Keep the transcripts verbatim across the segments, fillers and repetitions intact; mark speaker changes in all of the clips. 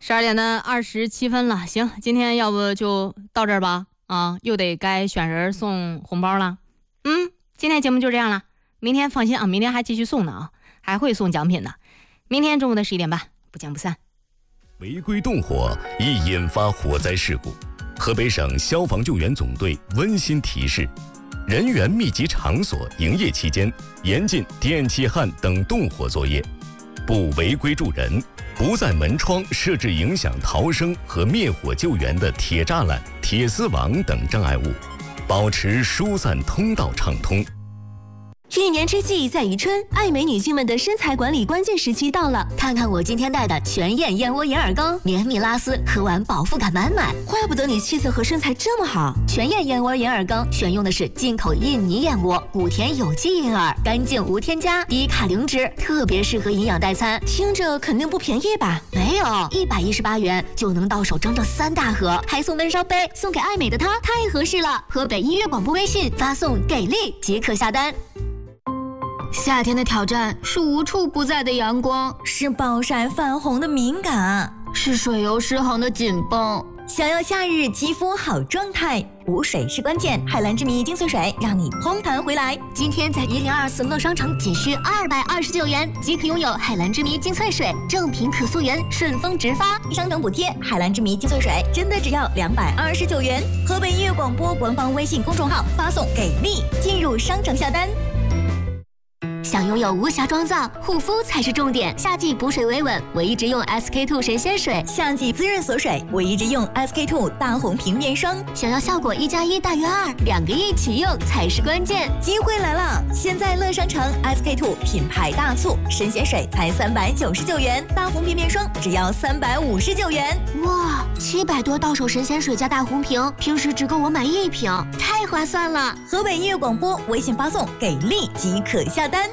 Speaker 1: 十二点的二十七分了，行，今天要不就到这儿吧。啊，又得该选人送红包了。嗯，今天节目就这样了，明天放心啊，明天还继续送呢啊，还会送奖品的。明天中午的十一点半，不见不散。
Speaker 2: 违规动火易引发火灾事故，河北省消防救援总队温馨提示：人员密集场所营业期间，严禁电气焊等动火作业，不违规助人，不在门窗设置影响逃生和灭火救援的铁栅栏、铁丝网等障碍物，保持疏散通道畅通。
Speaker 3: 一年之计在于春，爱美女性们的身材管理关键时期到了。看看我今天带的全燕燕窝银耳羹，绵密拉丝，喝完饱腹感满满。怪不得你气色和身材这么好。全燕燕窝银耳羹选用的是进口印尼燕窝，谷田有机银耳，干净无添加，低卡零脂，特别适合营养代餐。听着肯定不便宜吧？没有，一百一十八元就能到手整整三大盒，还送温烧杯，送给爱美的她太合适了。河北音乐广播微信发送给力即可下单。夏天的挑战是无处不在的阳光，
Speaker 4: 是暴晒泛红的敏感，
Speaker 3: 是水油失衡的紧绷。
Speaker 4: 想要夏日肌肤好状态，补水是关键。海蓝之谜精粹水让你嘭弹回来。
Speaker 3: 今天在一零二四乐商城仅需二百二十九元即可拥有海蓝之谜精粹水，正品可溯源，顺丰直发，
Speaker 4: 商城补贴。海蓝之谜精粹水真的只要两百二十九元。河北音乐广播官方微信公众号发送给力，进入商城下单。
Speaker 3: 想拥有无瑕妆造，护肤才是重点。夏季补水维稳，我一直用 S K two 神仙水；
Speaker 4: 夏季滋润锁水，我一直用 S K two 大红瓶面霜。
Speaker 3: 想要效果一加一大于二，两个一起用才是关键。
Speaker 4: 机会来了！现在乐商城 S K two 品牌大促，神仙水才三百九十九元，大红瓶面霜只要三百五十九元。
Speaker 3: 哇，七百多到手神仙水加大红瓶，平时只够我买一瓶，太划算了！
Speaker 4: 河北音乐广播微信发送给力即可下单。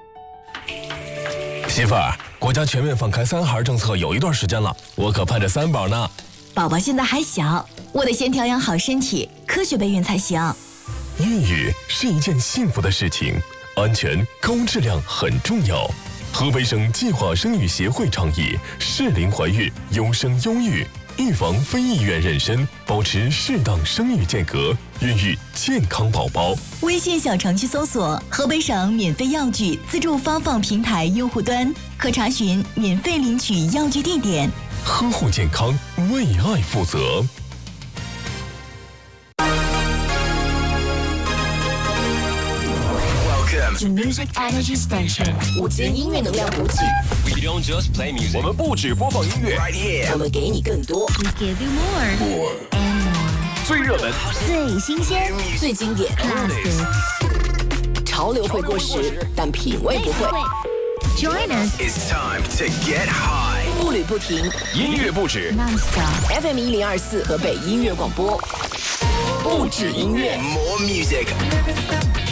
Speaker 5: 媳妇儿，国家全面放开三孩政策有一段时间了，我可盼着三宝呢。
Speaker 4: 宝宝现在还小，我得先调养好身体，科学备孕才行。
Speaker 5: 孕育是一件幸福的事情，安全高质量很重要。河北省计划生育协会倡议适龄怀孕，优生优育，预防非意愿妊娠，保持适当生育间隔，孕育健康宝宝。
Speaker 4: 微信小程序搜索河北省免费药具自助发放平台用户端，可查询免费领取药具地点。
Speaker 5: 呵护健康，为爱负责。
Speaker 6: To Music Energy Station， 五节音乐能量补给。
Speaker 7: We don't just play music，
Speaker 8: 我们不只播放音乐
Speaker 7: ，right here，
Speaker 6: 我们给你更多。
Speaker 3: We give you more
Speaker 8: more
Speaker 3: and more，
Speaker 8: 最热门、
Speaker 3: 最新鲜、
Speaker 6: 最经典。
Speaker 3: classic，
Speaker 6: 潮流会过时，但品味不会。
Speaker 3: Join us，
Speaker 7: It's time to get high，
Speaker 6: 步履不停，
Speaker 8: 音乐不止
Speaker 3: ，non-stop
Speaker 6: F M 一零二四河北音乐广播，不止音乐
Speaker 7: ，more music。